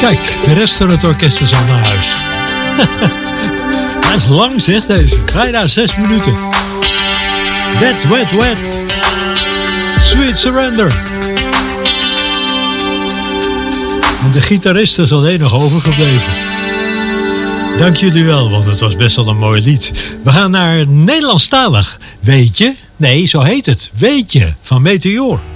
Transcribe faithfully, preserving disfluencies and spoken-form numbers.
Kijk, de rest van het orkest is al naar huis. Dat is lang, zeg deze. Bijna zes minuten. Wet, wet, wet. Sweet Surrender. En de gitarist is alleen nog overgebleven. Dank jullie wel, want het was best wel een mooi lied. We gaan naar Nederlandstalig. Weet je? Nee, zo heet het. Weet je? Van Meteor.